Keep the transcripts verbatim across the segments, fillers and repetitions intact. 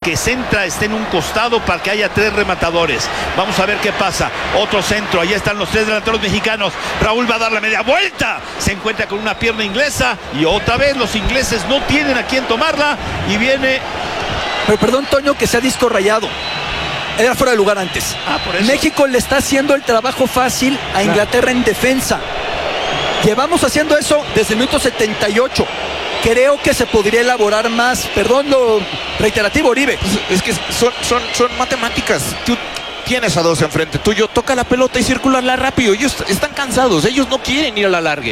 que centra esté en un costado para que haya tres rematadores. Vamos a ver qué pasa. Otro centro, ahí están los tres delanteros mexicanos. Raúl va a dar la media vuelta, se encuentra con una pierna inglesa y otra vez los ingleses no tienen a quién tomarla y viene... Pero perdón, Toño, que sea disco rayado. Era fuera de lugar antes. Ah, por eso. México le está haciendo el trabajo fácil a Inglaterra claro. en defensa. Llevamos haciendo eso desde el minuto setenta y ocho. Creo que se podría elaborar más. Perdón lo reiterativo, Oribe. Pues es que son, son, son matemáticas. Tú tienes a dos enfrente tuyo, toca la pelota y circularla rápido. Ellos están cansados, ellos no quieren ir a la largue.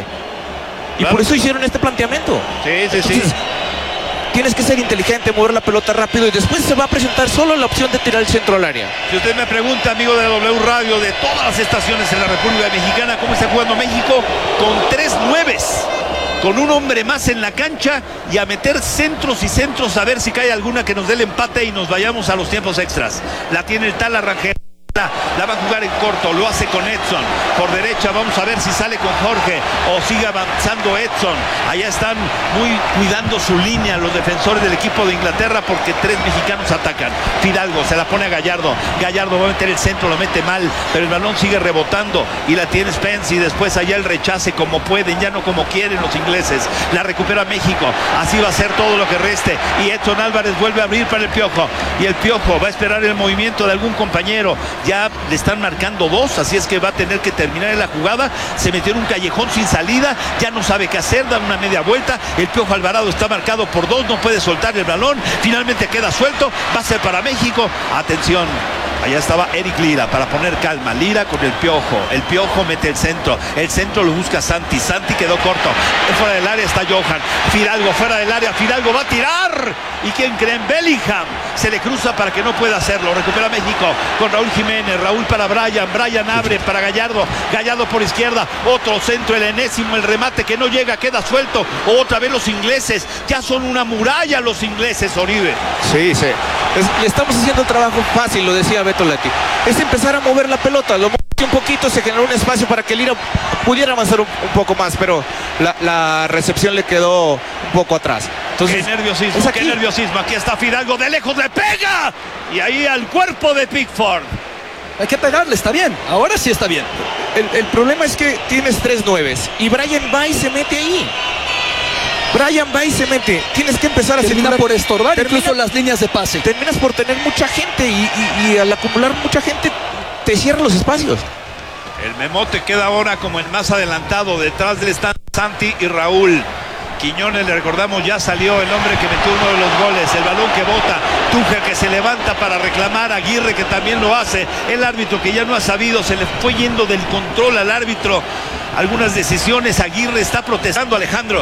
Y claro. por eso hicieron este planteamiento. Sí, sí, Entonces, sí. Tienes que ser inteligente, mover la pelota rápido y después se va a presentar solo la opción de tirar el centro al área. Si usted me pregunta, amigo de W Radio, de todas las estaciones en la República Mexicana, ¿cómo está jugando México? Con tres nueves, con un hombre más en la cancha y a meter centros y centros a ver si cae alguna que nos dé el empate y nos vayamos a los tiempos extras. La tiene el Tala Rangel. La va a jugar en corto, lo hace con Edson. Por derecha vamos a ver si sale con Jorge o sigue avanzando Edson. Allá están muy cuidando su línea los defensores del equipo de Inglaterra porque tres mexicanos atacan. Fidalgo se la pone a Gallardo. Gallardo va a meter el centro, lo mete mal, pero el balón sigue rebotando y la tiene Spence y después allá el rechace como pueden, ya no como quieren los ingleses. La recupera México. Así va a ser todo lo que reste. Y Edson Álvarez vuelve a abrir para el Piojo. Y el Piojo va a esperar el movimiento de algún compañero. Ya le están marcando dos, así es que va a tener que terminar en la jugada. Se metió en un callejón sin salida, ya no sabe qué hacer, da una media vuelta. El Piojo Alvarado está marcado por dos, no puede soltar el balón, finalmente queda suelto, va a ser para México. Atención, allá estaba Eric Lira para poner calma. Lira con el Piojo, el Piojo mete el centro, el centro lo busca Santi, Santi quedó corto, fuera del área está Johan, Fidalgo fuera del área, Fidalgo va a tirar, y ¿quién creen? Bellingham se le cruza para que no pueda hacerlo. Recupera México con Raúl Jiménez, Raúl para Brian, Brian abre para Gallardo, Gallardo por izquierda, otro centro, el enésimo, el remate que no llega, queda suelto. Otra vez los ingleses, ya son una muralla los ingleses, Oribe. Sí, sí, es, le estamos haciendo el trabajo fácil, lo decía Beto Lati, es empezar a mover la pelota, lo movió un poquito, se generó un espacio para que Lira pudiera avanzar un, un poco más, pero la, la recepción le quedó un poco atrás. Entonces, qué nerviosismo, qué nerviosismo. Aquí está Fidalgo, de lejos le pega. Y ahí al cuerpo de Pickford. Hay que pegarle, está bien. Ahora sí está bien. El, el problema es que tienes tres nueves y Brian va y se mete ahí. Brian va y se mete. Tienes que empezar a Termina circular. por estorbar Termina, incluso las líneas de pase. Terminas por tener mucha gente y, y, y al acumular mucha gente te cierran los espacios. El Memote queda ahora como el más adelantado. Detrás del están Santi y Raúl. Quiñones, le recordamos, ya salió el hombre que metió uno de los goles. El balón que bota, Tuja que se levanta para reclamar, Aguirre que también lo hace. El árbitro que ya no ha sabido, se le fue yendo del control al árbitro. Algunas decisiones, Aguirre está protestando, Alejandro.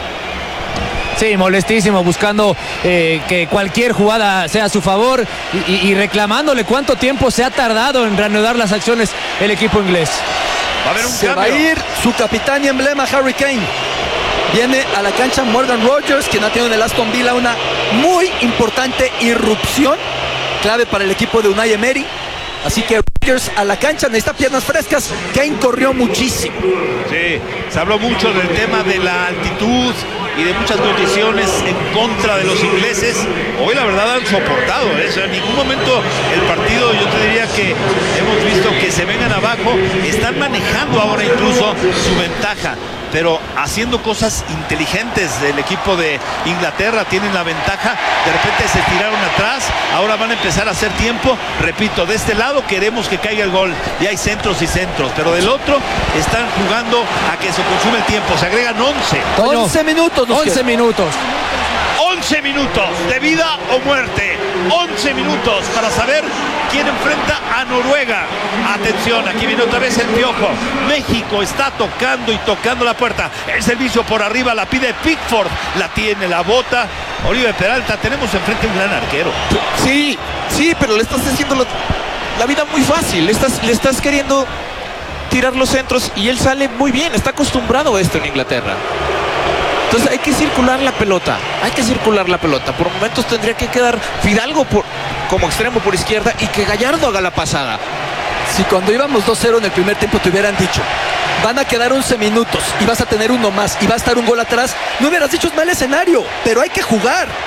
Sí, molestísimo, buscando eh, que cualquier jugada sea a su favor y, y, y reclamándole cuánto tiempo se ha tardado en reanudar las acciones el equipo inglés. Va a haber un se cambio. va a ir su capitán y emblema, Harry Kane. Viene a la cancha Morgan Rogers, quien ha tenido en el Aston Villa una muy importante irrupción, clave para el equipo de Unai Emery. Así que Rogers a la cancha, necesita piernas frescas. Kane corrió muchísimo. Sí, se habló mucho del tema de la altitud y de muchas condiciones en contra de los ingleses. Hoy la verdad han soportado eso. En ningún momento el partido, yo te diría que hemos visto que se vengan abajo. Están manejando ahora incluso su ventaja, pero haciendo cosas inteligentes del equipo de Inglaterra. Tienen la ventaja, de repente se tiraron atrás, ahora van a empezar a hacer tiempo. Repito, de este lado queremos que caiga el gol y hay centros y centros, pero del otro están jugando a que se consume el tiempo. Se agregan once. once minutos. once minutos. once minutos de vida o muerte. once minutos para saber quién enfrenta a Noruega. Atención, aquí viene otra vez el Piojo. México está tocando y tocando la puerta. El servicio por arriba la pide Pickford. La tiene, la bota Oribe Peralta. Tenemos enfrente un gran arquero. Sí, sí, pero le estás haciendo lo, la vida muy fácil. Le estás, le estás queriendo tirar los centros y él sale muy bien. Está acostumbrado a esto en Inglaterra. Entonces hay que circular la pelota, hay que circular la pelota. Por momentos tendría que quedar Fidalgo por, como extremo por izquierda y que Gallardo haga la pasada. Si cuando íbamos dos cero en el primer tiempo te hubieran dicho, van a quedar once minutos y vas a tener uno más y va a estar un gol atrás, no hubieras dicho es mal escenario, pero hay que jugar.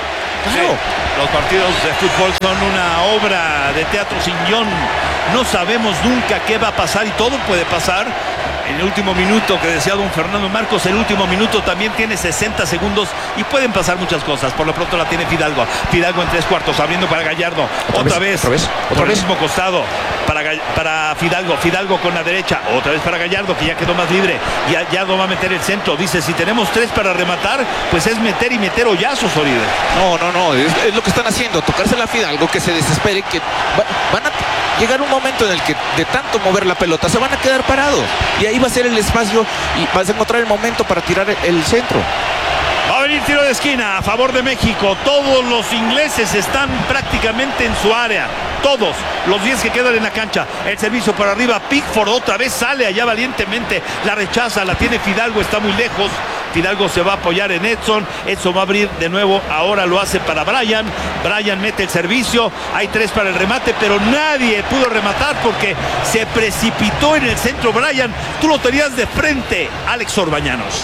Claro. Sí, los partidos de fútbol son una obra de teatro sin guión. No sabemos nunca qué va a pasar y todo puede pasar. En el último minuto que decía don Fernando Marcos, el último minuto también tiene sesenta segundos y pueden pasar muchas cosas. Por lo pronto la tiene Fidalgo. Fidalgo en tres cuartos, abriendo para Gallardo. Otra, otra vez, otra vez, otra por vez. El mismo costado para, para Fidalgo. Fidalgo con la derecha. Otra vez para Gallardo, que ya quedó más libre. Y Gallardo va a meter el centro. Dice, si tenemos tres para rematar, pues es meter y meter hoyazos, Oribe. No, no, no. Es, es lo que están haciendo. Tocársela a Fidalgo, que se desespere, que va, van a llegar un momento en el que de tanto mover la pelota se van a quedar parados. Y ahí va a ser el espacio y vas a encontrar el momento para tirar el centro. Va a venir tiro de esquina a favor de México. Todos los ingleses están prácticamente en su área. Todos los diez que quedan en la cancha. El servicio para arriba. Pickford otra vez sale allá valientemente. La rechaza, la tiene Fidalgo, está muy lejos. Fidalgo se va a apoyar en Edson. Edson va a abrir de nuevo. Ahora lo hace para Brian. Brian mete el servicio. Hay tres para el remate, pero nadie pudo rematar porque se precipitó en el centro Brian. Tú lo tenías de frente, Alex Orbañanos.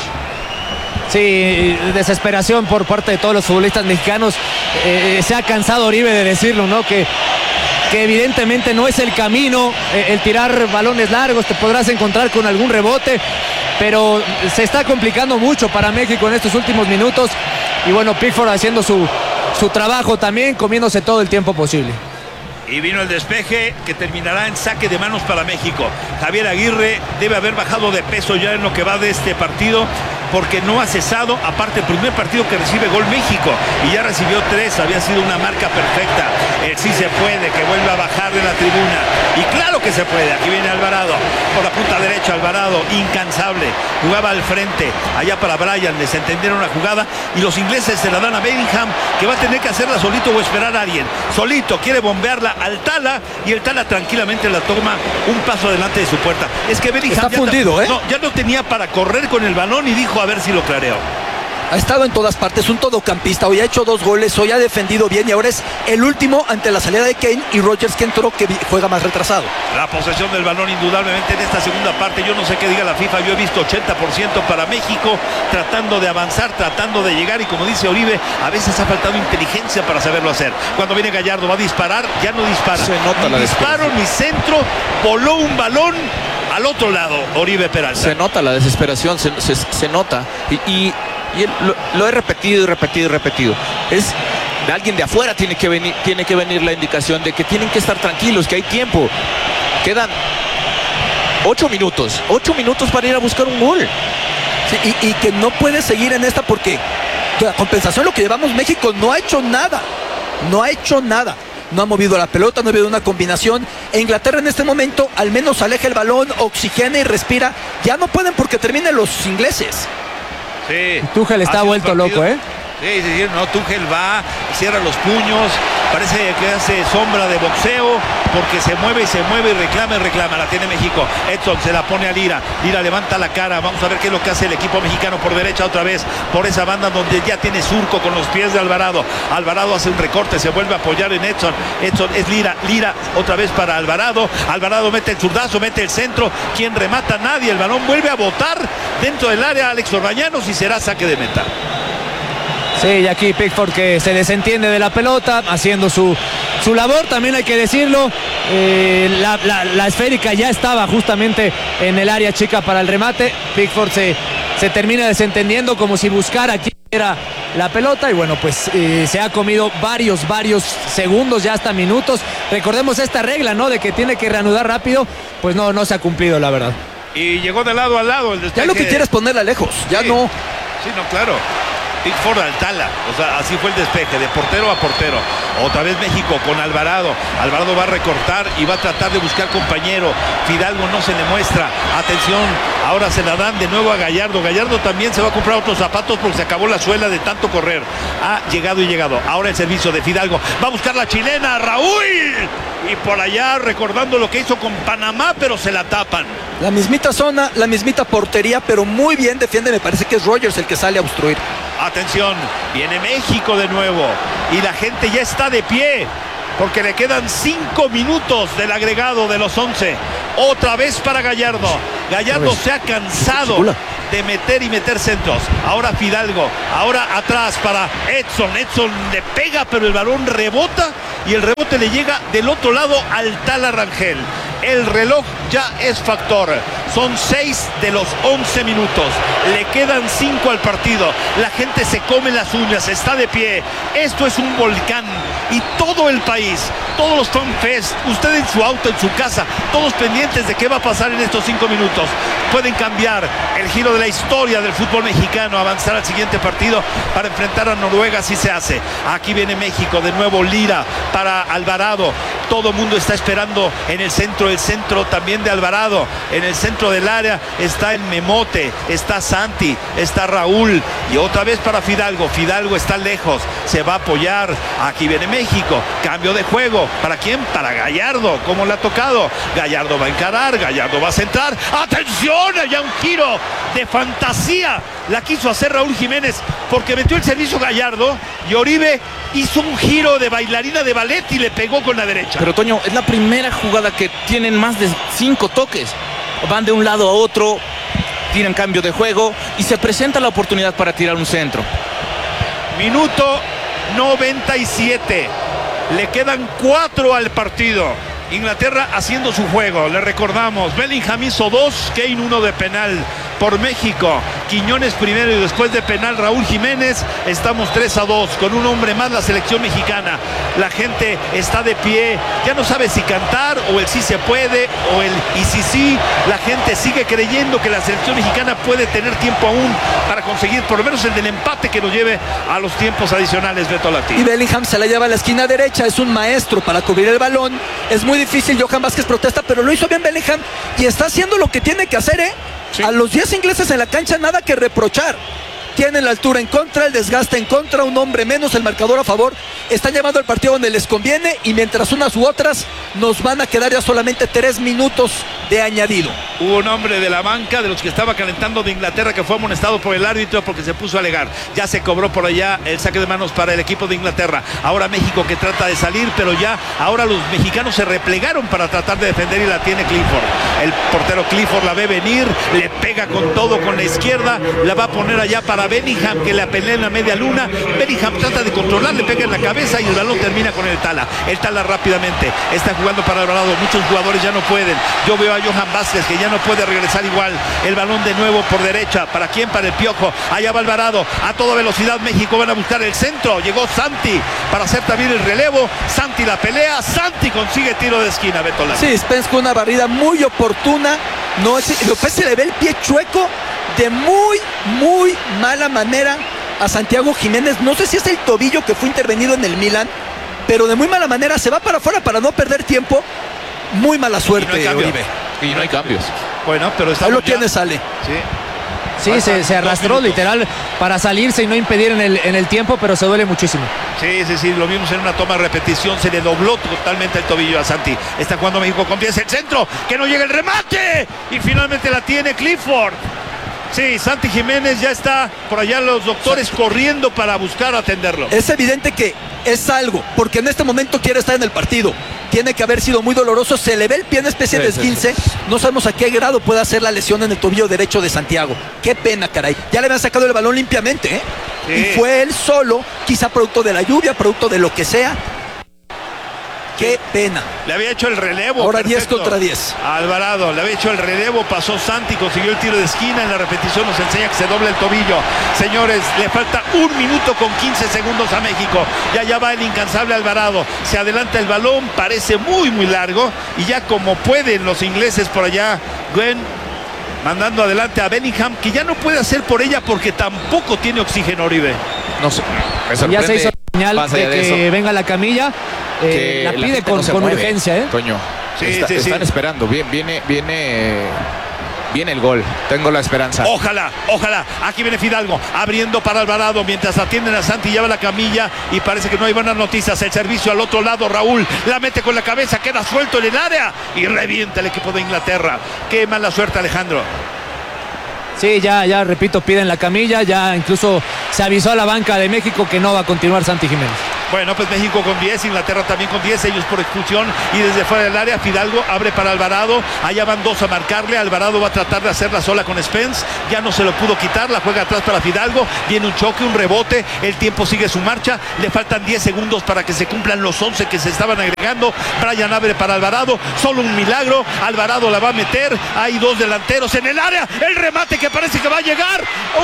Sí, desesperación por parte de todos los futbolistas mexicanos. Eh, se ha cansado Oribe de decirlo, ¿no? Que, que evidentemente no es el camino eh, el tirar balones largos. Te podrás encontrar con algún rebote, pero se está complicando mucho para México en estos últimos minutos. Y bueno, Pickford haciendo su, su trabajo también, comiéndose todo el tiempo posible. Y vino el despeje que terminará en saque de manos para México. Javier Aguirre debe haber bajado de peso ya en lo que va de este partido, porque no ha cesado, aparte el primer partido que recibe gol México, y ya recibió tres, había sido una marca perfecta. El sí se puede, que vuelva a bajar de la tribuna, y claro que se puede. Aquí viene Alvarado, por la punta derecha Alvarado, incansable, jugaba al frente, allá para Brian, les entendieron la jugada, y los ingleses se la dan a Bellingham, que va a tener que hacerla solito o esperar a alguien. Solito, quiere bombearla al Tala, y el Tala tranquilamente la toma un paso adelante de su puerta. Es que Bellingham está fundido, ¿eh? No, ya no tenía para correr con el balón y dijo a ver si lo clareo. Ha estado en todas partes, un todocampista. Hoy ha hecho dos goles, hoy ha defendido bien y ahora es el último ante la salida de Kane y Rodgers, que entró, que juega más retrasado. La posesión del balón indudablemente en esta segunda parte. Yo no sé qué diga la FIFA, yo he visto ochenta por ciento para México, tratando de avanzar, tratando de llegar, y como dice Oribe, a veces ha faltado inteligencia para saberlo hacer. Cuando viene Gallardo, va a disparar, ya no dispara. Se nota la disparo, ni centro, voló un balón al otro lado, Oribe Peralta. Se nota la desesperación, se, se, se nota. Y, y, y él, lo, lo he repetido y repetido y repetido. Es de alguien de afuera tiene que venir, tiene que venir la indicación de que tienen que estar tranquilos, que hay tiempo. Quedan ocho minutos, ocho minutos para ir a buscar un gol. Sí, y, y que no puede seguir en esta porque la compensación, lo que llevamos, México no ha hecho nada. No ha hecho nada. No ha movido la pelota, no ha habido una combinación. E Inglaterra en este momento al menos aleja el balón, oxigena y respira. Ya no pueden porque terminan los ingleses. Sí. Tuchel está vuelto loco, ¿eh? Sí, sí, sí, no, Tuchel va, cierra los puños, parece que hace sombra de boxeo, porque se mueve y se mueve y reclama y reclama. La tiene México. Edson se la pone a Lira. Lira levanta la cara. Vamos a ver qué es lo que hace el equipo mexicano por derecha otra vez, por esa banda donde ya tiene surco con los pies de Alvarado. Alvarado hace un recorte, se vuelve a apoyar en Edson. Edson es Lira. Lira otra vez para Alvarado. Alvarado mete el zurdazo, mete el centro. ¿Quién remata? Nadie. El balón vuelve a botar dentro del área Alex Orbañanos y será saque de meta. Sí, y aquí Pickford, que se desentiende de la pelota, haciendo su, su labor, también hay que decirlo. Eh, la, la, la esférica ya estaba justamente en el área chica para el remate. Pickford se, se termina desentendiendo como si buscara quién era la pelota, y bueno, pues eh, se ha comido varios, varios segundos, ya hasta minutos. Recordemos esta regla, ¿no? De que tiene que reanudar rápido, pues no, no se ha cumplido, la verdad. Y llegó de lado a lado el despeje. Ya lo que quiere es ponerla lejos, ya sí. no. Sí, no, claro. Pickford al Tala, o sea, así fue el despeje, de portero a portero. Otra vez México con Alvarado. Alvarado va a recortar y va a tratar de buscar compañero. Fidalgo no se le muestra. Atención, ahora se la dan de nuevo a Gallardo. Gallardo también se va a comprar otros zapatos porque se acabó la suela de tanto correr. Ha llegado y llegado. Ahora el servicio de Fidalgo. Va a buscar la chilena, Raúl. Y por allá recordando lo que hizo con Panamá, pero se la tapan. La mismita zona, la mismita portería, pero muy bien defiende. Me parece que es Rodgers el que sale a obstruir. Atención, viene México de nuevo y la gente ya está de pie porque le quedan cinco minutos del agregado de los once. Otra vez para Gallardo. Gallardo se ha cansado. de meter y meter centros. Ahora Fidalgo, ahora atrás para Edson. Edson le pega, pero el balón rebota y el rebote le llega del otro lado al Tala Rangel. El reloj ya es factor. Son seis de los once minutos. Le quedan cinco al partido. La gente se come las uñas, está de pie. Esto es un volcán. Y todo el país, todos los fanfest, usted en su auto, en su casa, todos pendientes de qué va a pasar en estos cinco minutos. Pueden cambiar el giro de la historia del fútbol mexicano, avanzar al siguiente partido para enfrentar a Noruega si se hace. Aquí viene México, de nuevo Lira para Alvarado. Todo el mundo está esperando en el centro, el centro también de Alvarado. En el centro del área está el Memote, está Santi, está Raúl y otra vez para Fidalgo. Fidalgo está lejos, se va a apoyar. Aquí viene México, cambio de juego. ¿Para quién? Para Gallardo. ¿Cómo le ha tocado? Gallardo va a encarar, Gallardo va a centrar. ¡Atención! Allá un giro de fantasía. La quiso hacer Raúl Jiménez porque metió el servicio Gallardo y Oribe hizo un giro de bailarina de ballet y le pegó con la derecha. Pero Toño, es la primera jugada que tienen más de cinco toques. Van de un lado a otro, tiran cambio de juego y se presenta la oportunidad para tirar un centro. Minuto noventa y siete. Le quedan cuatro al partido. Inglaterra haciendo su juego. Le recordamos, Bellingham hizo dos, Kane uno de penal por México. Quiñones primero y después de penal Raúl Jiménez. Estamos tres a dos con un hombre más la selección mexicana. La gente está de pie. Ya no sabe si cantar o el sí se puede o el y si sí. La gente sigue creyendo que la selección mexicana puede tener tiempo aún para conseguir por lo menos el del empate que nos lleve a los tiempos adicionales, Beto Lati. Y Bellingham se la lleva a la esquina derecha. Es un maestro para cubrir el balón. Es muy difícil. Johan Vázquez protesta, pero lo hizo bien Bellingham y está haciendo lo que tiene que hacer, ¿eh? Sí. A los diez ingleses en la cancha nada que reprochar. Tienen la altura en contra, el desgaste en contra, un hombre menos, el marcador a favor. Están llevando el partido donde les conviene y mientras unas u otras nos van a quedar ya solamente tres minutos de añadido. Hubo un hombre de la banca de los que estaba calentando de Inglaterra que fue amonestado por el árbitro porque se puso a alegar. Ya se cobró por allá el saque de manos para el equipo de Inglaterra. Ahora México que trata de salir, pero ya ahora los mexicanos se replegaron para tratar de defender y la tiene Clifford. El portero Clifford la ve venir, le pega con todo con la izquierda, la va a poner allá para Bellingham que la pelea en la media luna. Bellingham trata de controlar, le pega en la cabeza y el balón termina con el Tala. El Tala rápidamente está jugando para Alvarado. Muchos jugadores ya no pueden. Yo veo a Johan Vázquez que ya no puede regresar igual. El balón de nuevo por derecha. ¿Para quién? Para el Piojo. Allá va Alvarado. A toda velocidad México van a buscar el centro. Llegó Santi para hacer también el relevo. Santi la pelea. Santi consigue tiro de esquina. Beto Lati. Sí, Spence con una barrida muy oportuna. No, López se le ve el pie chueco de muy, muy mala manera a Santiago Jiménez. No sé si es el tobillo que fue intervenido en el Milan, pero de muy mala manera se va para afuera para no perder tiempo. Muy mala suerte, y no Oribe. Y no hay cambios. Bueno, pero ahí lo tiene, sale. Sí. Sí, se, se arrastró literal para salirse y no impedir en el, en el tiempo, pero se duele muchísimo. Sí, sí, sí, lo vimos en una toma de repetición, se le dobló totalmente el tobillo a Santi. Está jugando México con pies el centro, que no llega el remate y finalmente la tiene Clifford. Sí, Santi Jiménez ya está por allá los doctores corriendo para buscar atenderlo. Es evidente que es algo, porque en este momento quiere estar en el partido. Tiene que haber sido muy doloroso. Se le ve el pie en especie de esguince. No sabemos a qué grado puede hacer la lesión en el tobillo derecho de Santiago. Qué pena, caray. Ya le habían sacado el balón limpiamente, ¿eh? Sí. Y fue él solo, quizá producto de la lluvia, producto de lo que sea. Qué pena. Le había hecho el relevo. Ahora diez contra diez. Alvarado, le había hecho el relevo, pasó Santi, consiguió el tiro de esquina. En la repetición nos enseña que se dobla el tobillo. Señores, le falta un minuto con quince segundos a México. Ya ya va el incansable Alvarado. Se adelanta el balón, parece muy muy largo. Y ya como pueden los ingleses por allá, Gwen mandando adelante a Bellingham, que ya no puede hacer por ella porque tampoco tiene oxígeno, Oribe. No sé, me sorprende. Ya se hizo señal de que de venga la camilla. Eh, la pide la con, no con urgencia, ¿eh? Toño, sí, está, sí, están sí. esperando. Viene, viene, viene, viene el gol. Tengo la esperanza. Ojalá, ojalá. Aquí viene Fidalgo, abriendo para Alvarado, mientras atienden a Santi, lleva la camilla y parece que no hay buenas noticias. El servicio al otro lado, Raúl la mete con la cabeza, queda suelto en el área y revienta el equipo de Inglaterra. Qué mala suerte, Alejandro. Sí, ya, ya, repito, piden la camilla, ya incluso se avisó a la banca de México que no va a continuar Santi Jiménez. Bueno, pues México con diez, Inglaterra también con diez, ellos por expulsión y desde fuera del área Fidalgo abre para Alvarado, allá van dos a marcarle, Alvarado va a tratar de hacerla sola con Spence, ya no se lo pudo quitar, la juega atrás para Fidalgo, viene un choque, un rebote, el tiempo sigue su marcha, le faltan diez segundos para que se cumplan los once que se estaban agregando, Brian abre para Alvarado, solo un milagro, Alvarado la va a meter, hay dos delanteros en el área, el remate que parece que va a llegar,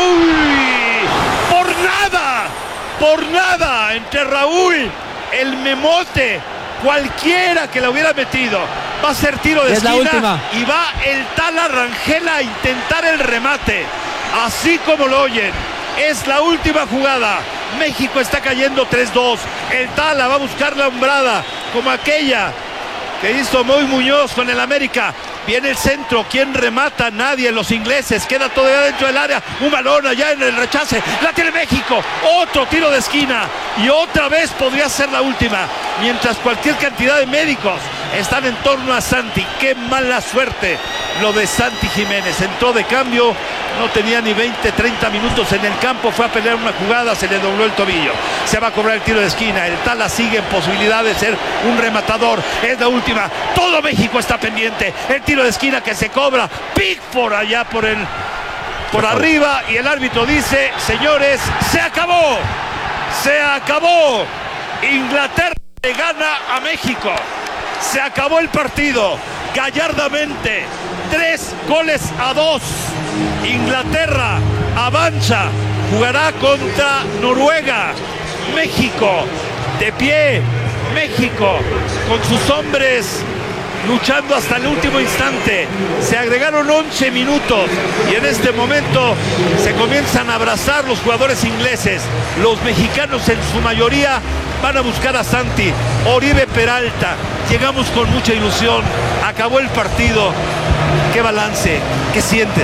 ¡uy! ¡Por nada! Por nada, entre Raúl, el Memote, cualquiera que la hubiera metido, va a ser tiro de es esquina y va el Tala Rangel a intentar el remate, así como lo oyen, es la última jugada, México está cayendo tres dos, el Tala va a buscar la hombrada, como aquella que hizo Moy Muñoz con el América. Viene el centro, ¿quién remata? Nadie, los ingleses, queda todavía dentro del área, un balón allá en el rechace, la tiene México, otro tiro de esquina y otra vez podría ser la última, mientras cualquier cantidad de médicos están en torno a Santi. Qué mala suerte lo de Santi Jiménez, entró de cambio, no tenía ni veinte, treinta minutos en el campo, fue a pelear una jugada, se le dobló el tobillo, se va a cobrar el tiro de esquina, el Tala sigue en posibilidad de ser un rematador, es la última, todo México está pendiente, el tiro de esquina que se cobra, Pickford allá por el por arriba y el árbitro dice, señores, se acabó, se acabó, Inglaterra le gana a México, se acabó el partido, gallardamente, tres goles a dos, Inglaterra avanza, jugará contra Noruega, México de pie, México con sus hombres luchando hasta el último instante, se agregaron once minutos y en este momento se comienzan a abrazar los jugadores ingleses, los mexicanos en su mayoría van a buscar a Santi, Oribe Peralta, llegamos con mucha ilusión, acabó el partido, ¿qué balance? ¿Qué sientes?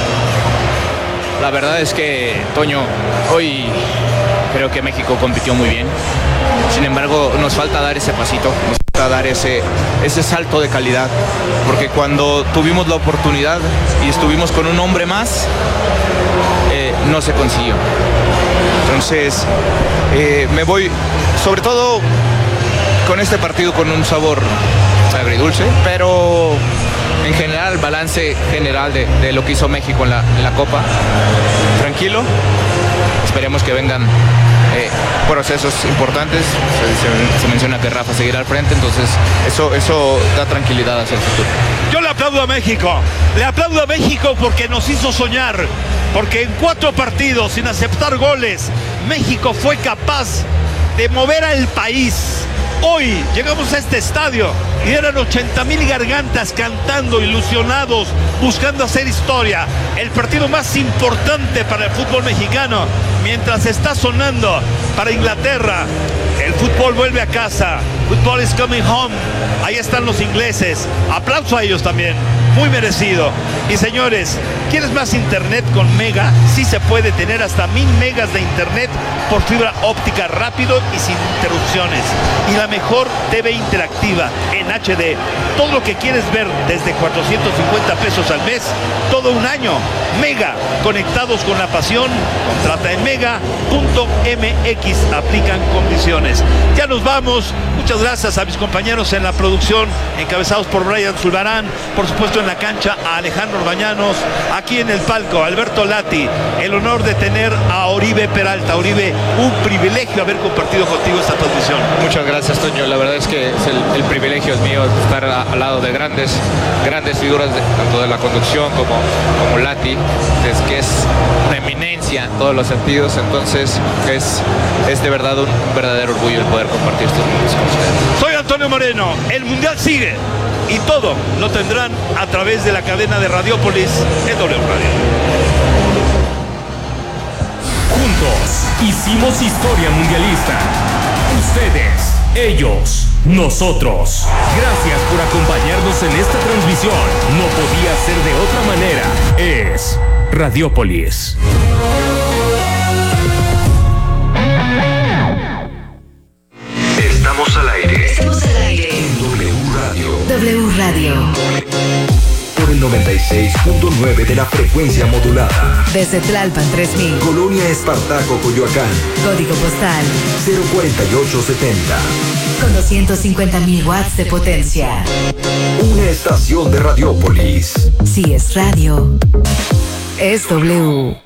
La verdad es que, Toño, hoy creo que México compitió muy bien, sin embargo nos falta dar ese pasito, nos falta dar ese, ese salto de calidad, porque cuando tuvimos la oportunidad y estuvimos con un hombre más, eh, no se consiguió. Entonces, eh, me voy, sobre todo con este partido, con un sabor agridulce, pero en general, el balance general de, de lo que hizo México en la, en la Copa, tranquilo, esperemos que vengan eh, procesos importantes, se, se, se menciona que Rafa seguirá al frente, entonces eso, eso da tranquilidad hacia el futuro. Yo le aplaudo a México, le aplaudo a México porque nos hizo soñar, porque en cuatro partidos sin aceptar goles, México fue capaz de mover al país. Hoy llegamos a este estadio y eran ochenta mil gargantas cantando, ilusionados, buscando hacer historia. El partido más importante para el fútbol mexicano, mientras está sonando para Inglaterra. El fútbol vuelve a casa. Football is coming home. Ahí están los ingleses. Aplauso a ellos también. Muy merecido. Y señores, ¿quieres más internet con Mega? Sí se puede tener hasta mil megas de internet por fibra óptica rápido y sin interrupciones. Y la mejor T V interactiva en H D. Todo lo que quieres ver desde cuatrocientos cincuenta pesos al mes, todo un año. Mega, conectados con la pasión. Contrata en mega punto m x. Aplican condiciones. Ya nos vamos. Muchas gracias a mis compañeros en la producción, encabezados por Brian Zulbarán, por supuesto en la cancha a Alejandro Orbañanos, aquí en el palco Alberto Lati, el honor de tener a Oribe Peralta. Oribe, un privilegio haber compartido contigo esta transmisión. Muchas gracias, Toño, la verdad es que es el, el privilegio es mío estar a, al lado de grandes, grandes figuras de, tanto de la conducción como, como Lati, es que es una eminencia en todos los sentidos, entonces es, es de verdad un verdadero orgullo el poder compartir estos momentos con ustedes. Soy Antonio Moreno, el Mundial sigue y todo lo tendrán a través de la cadena de Radiopolis en W Radio. Juntos hicimos historia mundialista. Ustedes, ellos, nosotros. Gracias por acompañarnos en esta transmisión. No podía ser de otra manera. Es Radiopolis. Estamos al aire. Estamos al aire. W Radio. W Radio. Por el noventa y seis punto nueve de la frecuencia modulada. Desde Tlalpan tres mil. Colonia Espartaco, Coyoacán. Código postal cero cuarenta y ocho setenta. con doscientos cincuenta mil watts de potencia. Una estación de Radiópolis. Si es radio, es W.